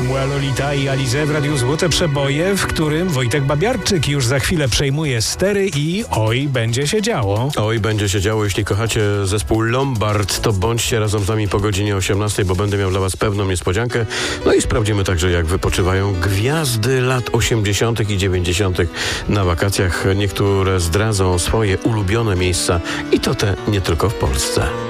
Formuła Lolita i Alizé w Radiu Złote Przeboje, w którym Wojtek Babiarczyk już za chwilę przejmuje stery i oj, będzie się działo. Oj, będzie się działo. Jeśli kochacie zespół Lombard, to bądźcie razem z nami po godzinie 18, bo będę miał dla was pewną niespodziankę. No i sprawdzimy także, jak wypoczywają gwiazdy lat 80. i 90. na wakacjach. Niektóre zdradzą swoje ulubione miejsca i to te nie tylko w Polsce.